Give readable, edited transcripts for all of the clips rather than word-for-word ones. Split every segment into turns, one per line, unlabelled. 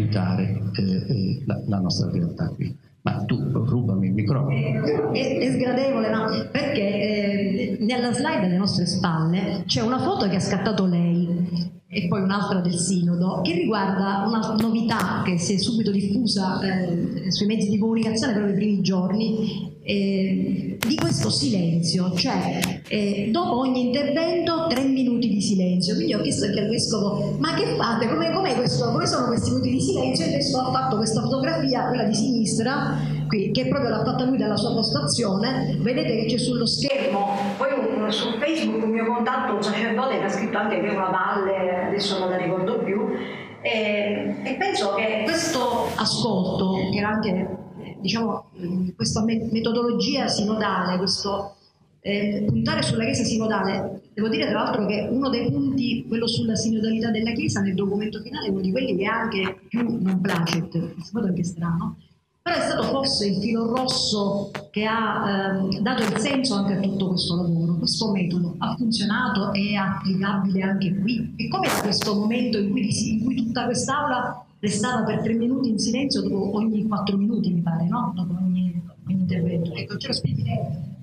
aiutare la nostra realtà qui. Ma tu rubami il microfono.
È sgradevole, no? Perché nella slide alle nostre spalle c'è una foto che ha scattato lei e poi un'altra del Sinodo, che riguarda una novità che si è subito diffusa sui mezzi di comunicazione proprio nei primi giorni, di questo silenzio, cioè dopo ogni intervento 3 minuti di silenzio. Quindi ho chiesto anche al Vescovo: ma che fate? Come sono questi minuti di silenzio? E il Vescovo ha fatto questa fotografia, quella di sinistra, qui, che proprio l'ha fatta lui dalla sua postazione. Vedete che c'è sullo schermo poi su Facebook un mio contatto, un sacerdote che ha scritto anche che è una valle, adesso non la ricordo più, e penso che questo ascolto, che era anche diciamo questa metodologia sinodale, questo puntare sulla Chiesa sinodale, devo dire tra l'altro che uno dei punti, quello sulla sinodalità della Chiesa, nel documento finale è uno di quelli che è anche più non placet, questo è anche strano, però è stato forse il filo rosso che ha dato il senso anche a tutto questo lavoro. Questo metodo ha funzionato, è applicabile anche qui. E come da questo momento in cui tutta quest'aula restava per 3 minuti in silenzio dopo ogni 4 minuti, mi pare, no? Dopo ogni intervento. Ecco, ce lo spieghi lei?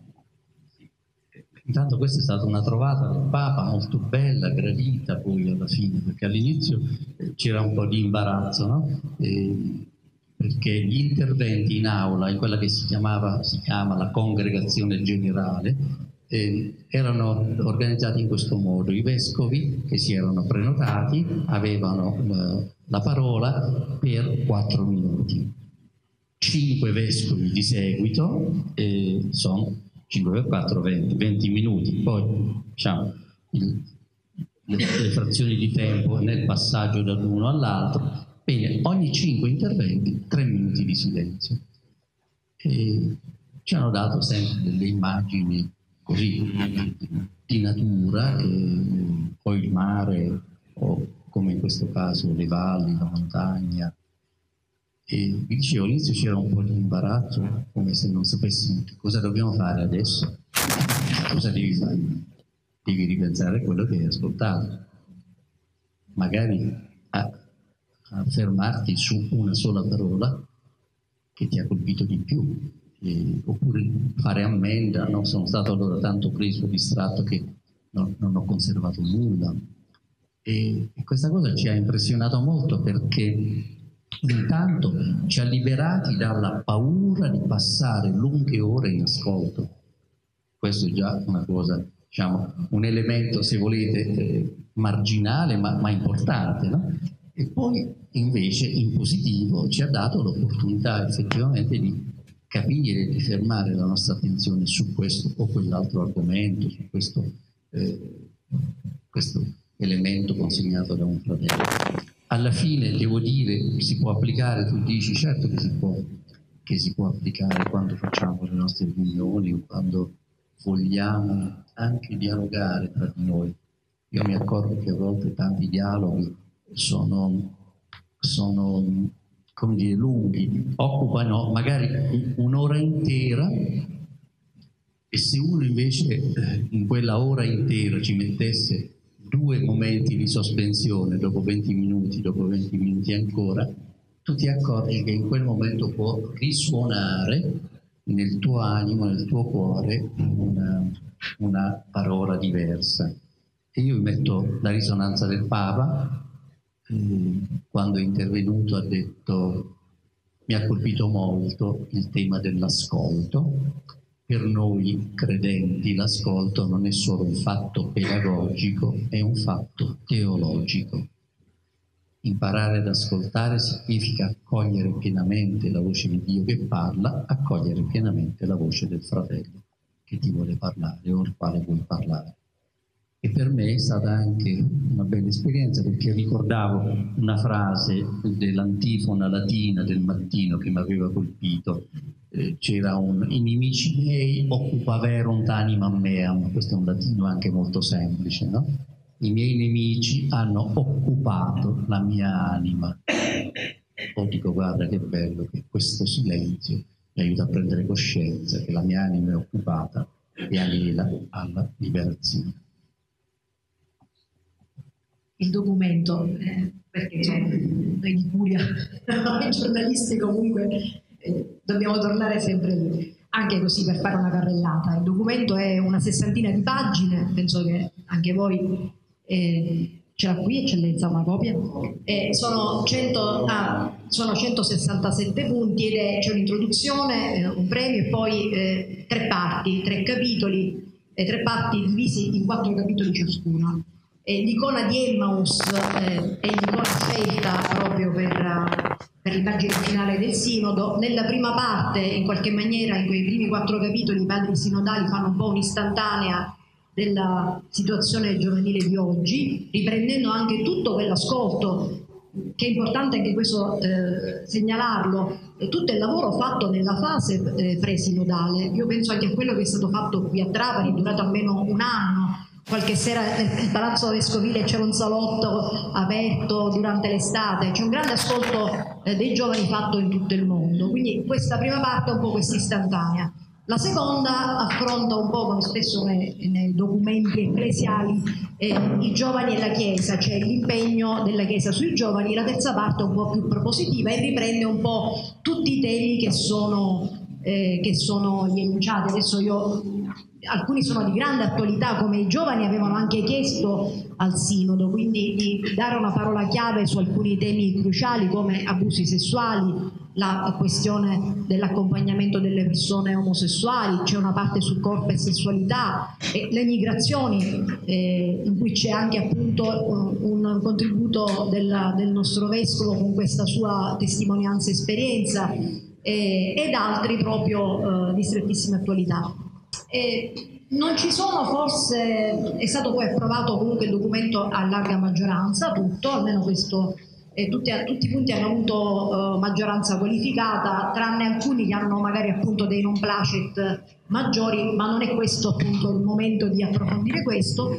Intanto questa è stata una trovata del Papa molto bella, gradita poi alla fine, perché all'inizio c'era un po' di imbarazzo, no? Perché gli interventi in aula, in quella che si chiama la congregazione generale, erano organizzati in questo modo. I vescovi che si erano prenotati avevano la parola per 4 minuti. 5 vescovi di seguito sono 5 per 4, 20 minuti. Poi diciamo le frazioni di tempo nel passaggio dall'uno all'altro. Bene, ogni 5 interventi 3 minuti di silenzio. E ci hanno dato sempre delle immagini così di natura, o il mare, o come in questo caso le valli, la montagna. E vi dicevo, all'inizio c'era un po' di imbarazzo, come se non sapessimo cosa dobbiamo fare adesso. Cosa devi fare? Devi ripensare a quello che hai ascoltato. Magari a fermarti su una sola parola che ti ha colpito di più, oppure fare ammenda. No? Sono stato allora tanto preso, distratto, che non ho conservato nulla. E questa cosa ci ha impressionato molto, perché intanto ci ha liberati dalla paura di passare lunghe ore in ascolto. Questo è già una cosa, diciamo, un elemento, se volete, marginale ma importante, no? E poi invece in positivo ci ha dato l'opportunità effettivamente di capire, di fermare la nostra attenzione su questo o quell'altro argomento, su questo elemento consegnato da un fratello. Alla fine devo dire, si può applicare, tu dici, certo che si può applicare quando facciamo le nostre riunioni o quando vogliamo anche dialogare tra di noi. Io mi accorgo che a volte tanti dialoghi sono come dire, lunghi, occupano magari un'ora intera, e se uno invece in quella ora intera ci mettesse 2 momenti di sospensione, dopo 20 minuti ancora, tu ti accorgi che in quel momento può risuonare nel tuo animo, nel tuo cuore, una parola diversa. E io metto la risonanza del Papa, quando è intervenuto ha detto: mi ha colpito molto il tema dell'ascolto. Per noi credenti l'ascolto non è solo un fatto pedagogico, è un fatto teologico. Imparare ad ascoltare significa accogliere pienamente la voce di Dio che parla, accogliere pienamente la voce del fratello che ti vuole parlare o al quale vuoi parlare. E per me è stata anche una bella esperienza, perché ricordavo una frase dell'antifona latina del mattino che mi aveva colpito. C'era i nemici miei occupaverunt animam meam, questo è un latino anche molto semplice, no? I miei nemici hanno occupato la mia anima. O dico, guarda che bello che questo silenzio mi aiuta a prendere coscienza che la mia anima è occupata e anela alla liberazione.
il documento, perché insomma, noi di Puglia, noi giornalisti comunque dobbiamo tornare sempre lì, anche così per fare una carrellata. Il documento è una 60ina di pagine, penso che anche voi ce l'ha qui, eccellenza, una copia. Sono 167 punti ed c'è un'introduzione, un premio e poi 3 parti, 3 capitoli, 3 parti divisi in 4 capitoli ciascuna. L'icona di Emmaus è l'icona scelta proprio per l'immagine finale del sinodo. Nella prima parte, in qualche maniera, in quei primi 4 capitoli, i padri sinodali fanno un po' un'istantanea della situazione giovanile di oggi, riprendendo anche tutto quell'ascolto, che è importante anche questo segnalarlo, tutto il lavoro fatto nella fase presinodale. Io penso anche a quello che è stato fatto qui a Trapani, durato almeno un anno. Qualche sera nel Palazzo Vescovile c'era un salotto aperto durante l'estate, c'è un grande ascolto dei giovani fatto in tutto il mondo, quindi questa prima parte è un po' questa istantanea. La seconda affronta un po', come spesso nei documenti ecclesiali, i giovani e la Chiesa, cioè l'impegno della Chiesa sui giovani. La terza parte è un po' più propositiva e riprende un po' tutti i temi che sono gli enunciati. Adesso alcuni sono di grande attualità, come i giovani avevano anche chiesto al Sinodo, quindi di dare una parola chiave su alcuni temi cruciali come abusi sessuali, la questione dell'accompagnamento delle persone omosessuali, c'è una parte su corpo e sessualità, e le migrazioni, in cui c'è anche appunto un contributo del nostro Vescovo con questa sua testimonianza e esperienza, ed altri proprio di strettissima attualità. Non ci sono, forse è stato poi approvato comunque il documento a larga maggioranza, tutto, almeno questo, tutti i punti hanno avuto maggioranza qualificata, tranne alcuni che hanno magari appunto dei non placet maggiori, ma non è questo appunto il momento di approfondire questo.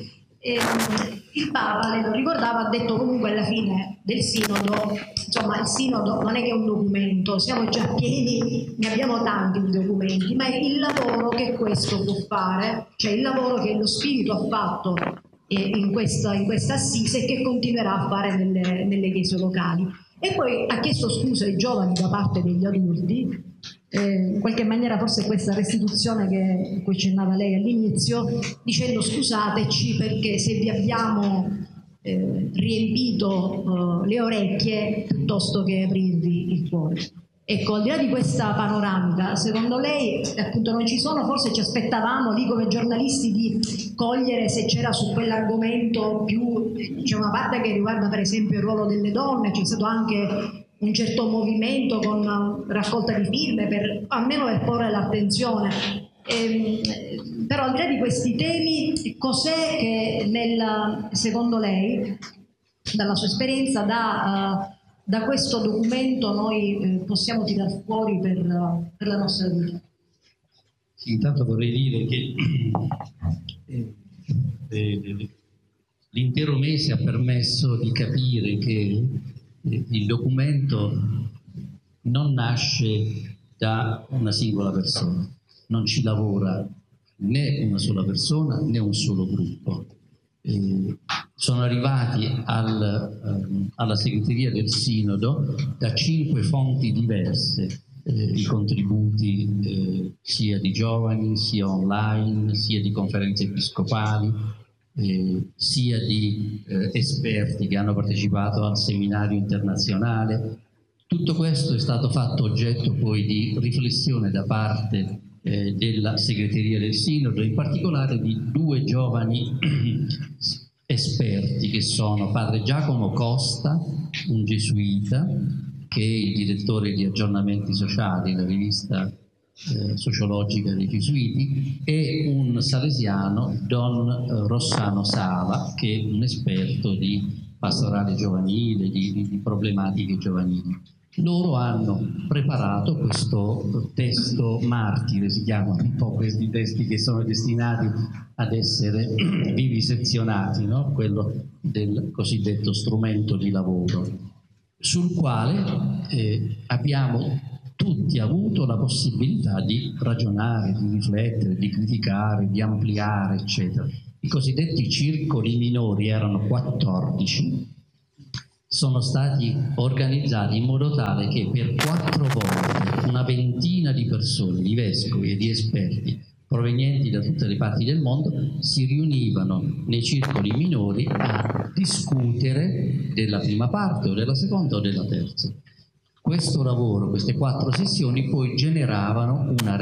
Il Papa, lei lo ricordava, ha detto comunque alla fine del Sinodo, insomma il Sinodo non è che è un documento, siamo già pieni, ne abbiamo tanti di documenti, ma è il lavoro che questo può fare, cioè il lavoro che lo Spirito ha fatto in questa assise e che continuerà a fare nelle chiese locali. E poi ha chiesto scusa ai giovani da parte degli adulti, in qualche maniera forse questa restituzione a cui accennava lei all'inizio, dicendo scusateci perché se vi abbiamo riempito le orecchie piuttosto che aprirvi il cuore. Ecco, al di là di questa panoramica, secondo lei appunto non ci sono, forse ci aspettavamo lì come giornalisti di cogliere se c'era su quell'argomento più, c'è una parte che riguarda per esempio il ruolo delle donne, c'è stato anche un certo movimento con raccolta di firme almeno per porre l'attenzione. Però al di là di questi temi, cos'è che secondo lei, dalla sua esperienza, da questo documento noi possiamo tirar fuori per la nostra vita?
Sì, intanto vorrei dire che l'intero mese ha permesso di capire che il documento non nasce da una singola persona, non ci lavora né una sola persona né un solo gruppo. Sono arrivati alla segreteria del Sinodo da 5 fonti diverse, i contributi sia di giovani, sia online, sia di conferenze episcopali, sia di esperti che hanno partecipato al seminario internazionale. Tutto questo è stato fatto oggetto poi di riflessione da parte della segreteria del Sinodo, in particolare di 2 giovani esperti che sono padre Giacomo Costa, un gesuita che è il direttore di aggiornamenti sociali, la rivista sociologica dei gesuiti, e un salesiano, Don Rossano Sala, che è un esperto di pastorale giovanile, di problematiche giovanili. Loro hanno preparato questo testo martire, si chiamano un po' questi testi che sono destinati ad essere vivisezionati, no? Quello del cosiddetto strumento di lavoro, sul quale abbiamo tutti avuto la possibilità di ragionare, di riflettere, di criticare, di ampliare, eccetera. I cosiddetti circoli minori erano 14, sono stati organizzati in modo tale che per 4 volte una ventina di persone, di vescovi e di esperti provenienti da tutte le parti del mondo si riunivano nei circoli minori a discutere della prima parte o della seconda o della terza. Questo lavoro, queste 4 sessioni poi generavano una